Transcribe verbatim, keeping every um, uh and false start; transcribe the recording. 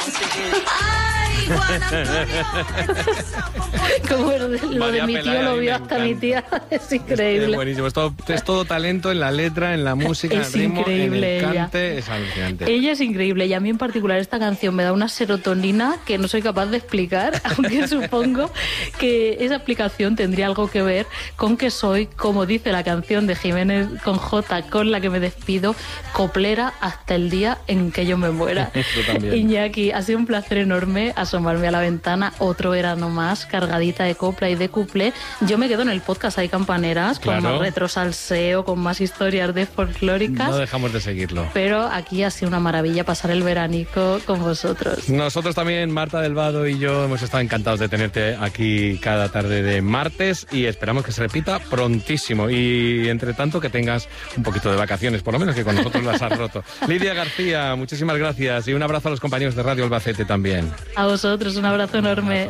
¡Ay, Juan Antonio! Como lo de, lo de mi tío lo vio hasta mi tía. Es increíble. Es buenísimo. Es todo, es todo talento en la letra, en la música, en el Es ritmo, increíble en el ella. cante. Es alucinante. Ella es increíble y a mí en particular esta canción me da una serotonina que no soy capaz de explicar, aunque supongo que esa explicación tendría algo que ver con que soy, como dice la canción de Jiménez con J, con la que me despido, coplera hasta el día en que yo me muera. Tú también. Iñaki, ha sido un placer enorme asomarme a la ventana, otro verano más, cargadita de copla y de cuplé. Yo me quedo en el podcast Hay Campaneras, Claro. con más retrosalseo, con más historias de folclóricas. No dejamos de seguirlo. Pero aquí ha sido una maravilla pasar el veranico con vosotros. Nosotros también, Marta del Vado y yo, hemos estado encantados de tenerte aquí cada tarde de martes y esperamos que se repita prontísimo. Y entre tanto que tengas un poquito de vacaciones, por lo menos que con nosotros las has roto. Lidia García, muchísimas gracias y un abrazo a los compañeros de Radio Albacete también. A vosotros, un abrazo enorme.